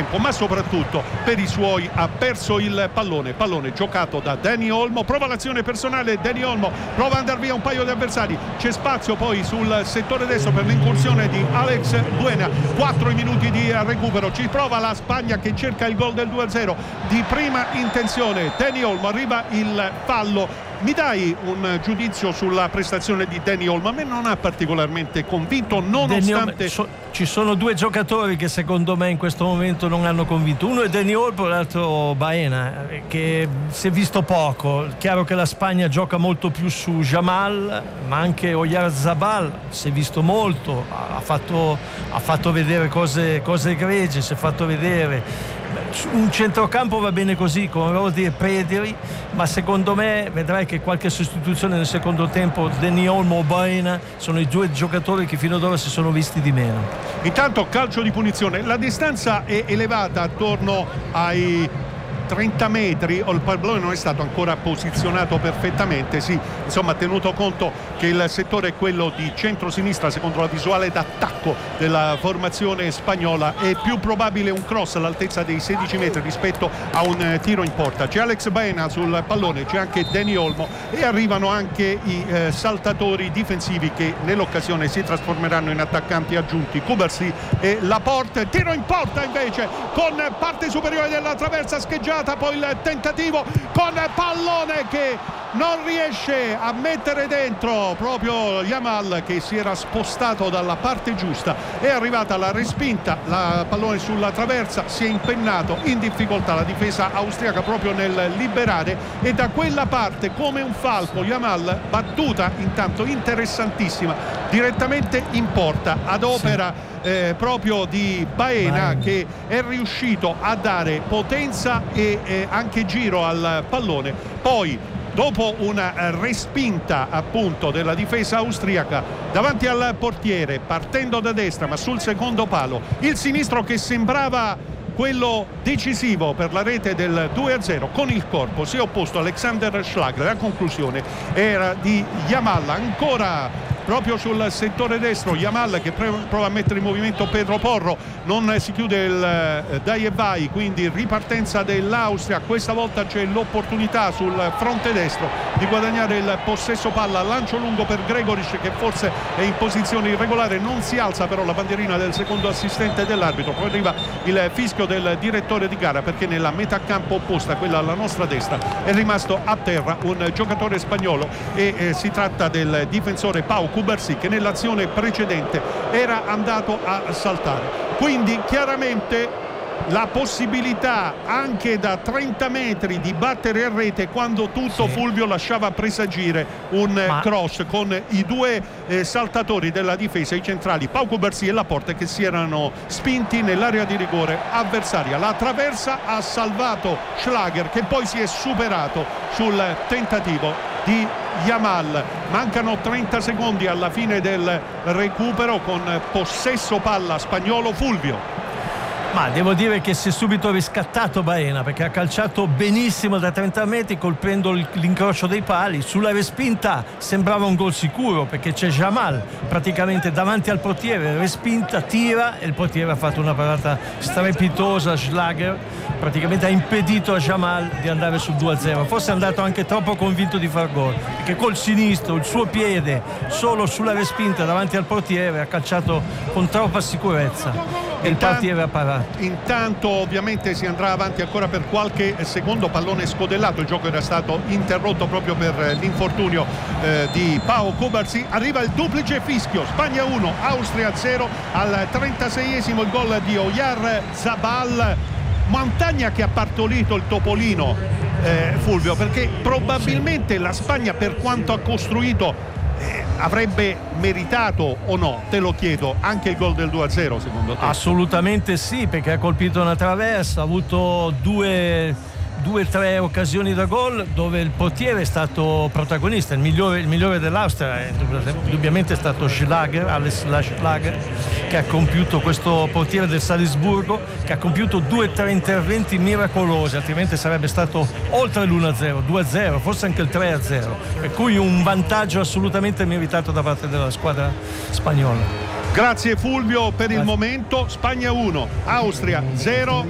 tempo, ma soprattutto per i suoi ha perso il pallone giocato da Dani Olmo. Prova l'azione personale, Dani Olmo prova ad andare via un paio di avversari, c'è spazio poi sul settore destro per l'incursione di Alex Buena. 4 minuti di recupero, ci prova la Spagna che cerca il gol del 2-0 di prima intenzione. Dani Olmo, arriva il fallo. Mi dai un giudizio sulla prestazione di Dani Olmo? A me non ha particolarmente convinto, nonostante ci sono due giocatori che secondo me in questo momento non hanno convinto. Uno è Dani Olmo, l'altro Baena, che si è visto poco. Chiaro che la Spagna gioca molto più su Jamal, ma anche Oyarzabal si è visto molto, ha fatto vedere cose egregie, si è fatto vedere. Un centrocampo va bene così con Rodi e Pedri, ma secondo me vedrai che qualche sostituzione nel secondo tempo. Dani Olmo o Baena sono i due giocatori che fino ad ora si sono visti di meno. Intanto calcio di punizione, la distanza è elevata attorno ai 30 metri, il pallone non è stato ancora posizionato perfettamente, sì, insomma tenuto conto che il settore è quello di centro-sinistra, secondo la visuale d'attacco della formazione spagnola è più probabile un cross all'altezza dei 16 metri rispetto a un tiro in porta. C'è Alex Baena sul pallone, c'è anche Dani Olmo e arrivano anche i saltatori difensivi che nell'occasione si trasformeranno in attaccanti aggiunti, Cubarsí e Laporte. Tiro in porta invece con parte superiore della traversa scheggiata, poi il tentativo con pallone che non riesce a mettere dentro proprio Yamal, che si era spostato dalla parte giusta. È arrivata la respinta, la pallone sulla traversa, si è impennato in difficoltà la difesa austriaca proprio nel liberare, e da quella parte come un falco Yamal, battuta intanto interessantissima direttamente in porta ad opera proprio di Baena, che è riuscito a dare potenza e anche giro al pallone. Poi dopo una respinta appunto della difesa austriaca davanti al portiere, partendo da destra ma sul secondo palo, il sinistro che sembrava quello decisivo per la rete del 2-0, con il corpo si è opposto Alexander Schlager. La conclusione era di Yamal, ancora proprio sul settore destro Yamal che prova a mettere in movimento Pedro Porro, non si chiude il dai e vai, quindi ripartenza dell'Austria. Questa volta c'è l'opportunità sul fronte destro di guadagnare il possesso palla, lancio lungo per Gregoric che forse è in posizione irregolare, non si alza però la bandierina del secondo assistente dell'arbitro. Poi arriva il fischio del direttore di gara perché nella metà campo opposta, quella alla nostra destra, è rimasto a terra un giocatore spagnolo e si tratta del difensore Pau Cubarsí, che nell'azione precedente era andato a saltare. Quindi chiaramente la possibilità anche da 30 metri di battere a rete quando tutto, sì, Fulvio lasciava presagire un cross con i due saltatori della difesa, i centrali Pau Cubarsí e Laporte, che si erano spinti nell'area di rigore avversaria. La traversa ha salvato Schlager, che poi si è superato sul tentativo di Yamal. Mancano 30 secondi alla fine del recupero con possesso palla spagnolo. Fulvio. Ma devo dire che si è subito riscattato Baena, perché ha calciato benissimo da 30 metri colpendo l'incrocio dei pali. Sulla respinta sembrava un gol sicuro, perché c'è Jamal praticamente davanti al portiere, respinta, tira e il portiere ha fatto una parata strepitosa. Schlager praticamente ha impedito a Jamal di andare sul 2-0. Forse è andato anche troppo convinto di far gol, perché col sinistro, il suo piede solo sulla respinta davanti al portiere, ha calciato con troppa sicurezza e il portiere ha parato. Intanto ovviamente si andrà avanti ancora per qualche secondo, pallone scodellato, il gioco era stato interrotto proprio per l'infortunio di Pau Cubarsí. Arriva il duplice fischio, Spagna 1, Austria 0, al 36esimo il gol di Oyarzabal. Montagna che ha partorito il topolino, Fulvio, perché probabilmente la Spagna, per quanto ha costruito, avrebbe meritato o no, te lo chiedo, anche il gol del 2-0 secondo te? Assolutamente sì, perché ha colpito una traversa, ha avuto due o tre occasioni da gol dove il portiere è stato protagonista. Il migliore dell'Austria indubbiamente è stato Schlager, Alex Schlager, che ha compiuto, questo portiere del Salisburgo, che ha compiuto 2 o 3 interventi miracolosi, altrimenti sarebbe stato oltre l'1-0, 2-0, forse anche il 3-0, per cui un vantaggio assolutamente meritato da parte della squadra spagnola. Grazie Fulvio per il momento. Spagna 1, Austria 0.